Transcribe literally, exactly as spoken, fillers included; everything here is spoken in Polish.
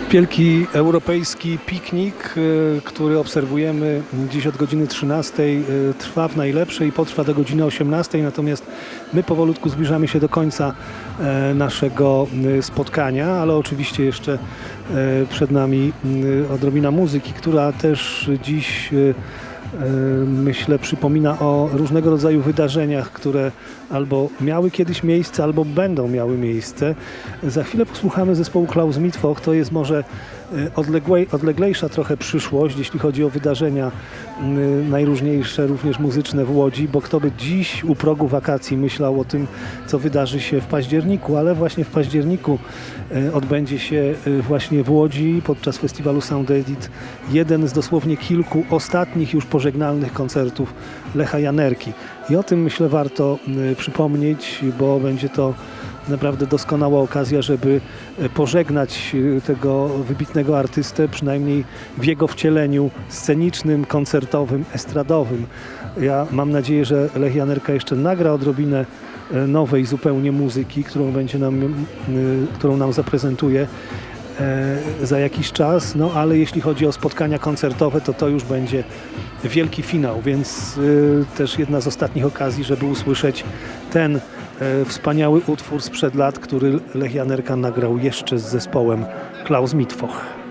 Wielki europejski piknik, który obserwujemy dziś od godziny trzynastej, trwa w najlepszej i potrwa do godziny osiemnastej, natomiast my powolutku zbliżamy się do końca naszego spotkania, ale oczywiście jeszcze przed nami odrobina muzyki, która też dziś, myślę, przypomina o różnego rodzaju wydarzeniach, które albo miały kiedyś miejsce, albo będą miały miejsce. Za chwilę posłuchamy zespołu Klaus Mittwoch. To jest może odległej, odleglejsza trochę przyszłość, jeśli chodzi o wydarzenia najróżniejsze, również muzyczne w Łodzi, bo kto by dziś u progu wakacji myślał o tym, co wydarzy się w październiku, ale właśnie w październiku odbędzie się właśnie w Łodzi podczas festiwalu Sound Edit jeden z dosłownie kilku ostatnich już pożegnalnych koncertów Lecha Janerki. I o tym, myślę, warto przypomnieć, bo będzie to naprawdę doskonała okazja, żeby pożegnać tego wybitnego artystę, przynajmniej w jego wcieleniu scenicznym, koncertowym, estradowym. Ja mam nadzieję, że Lech Janerka jeszcze nagra odrobinę nowej zupełnie muzyki, którą będzie nam, którą nam zaprezentuje za jakiś czas, no ale jeśli chodzi o spotkania koncertowe, to to już będzie wielki finał, więc y, też jedna z ostatnich okazji, żeby usłyszeć ten y, wspaniały utwór sprzed lat, który Lech Janerka nagrał jeszcze z zespołem Klaus Mittwoch.